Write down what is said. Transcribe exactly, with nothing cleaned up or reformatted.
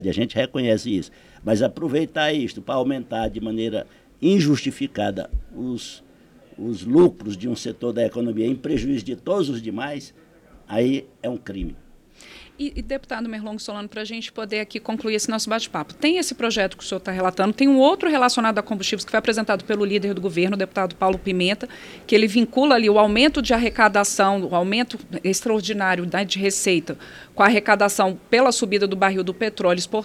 A gente reconhece isso, mas aproveitar isto para aumentar de maneira injustificada os, os lucros de um setor da economia em prejuízo de todos os demais, aí é um crime. E, e deputado Merlong Solano, para a gente poder aqui concluir esse nosso bate-papo, tem esse projeto que o senhor está relatando, tem um outro relacionado a combustíveis que foi apresentado pelo líder do governo, o deputado Paulo Pimenta, que ele vincula ali o aumento de arrecadação, o aumento extraordinário, né, de receita, com a arrecadação pela subida do barril do petróleo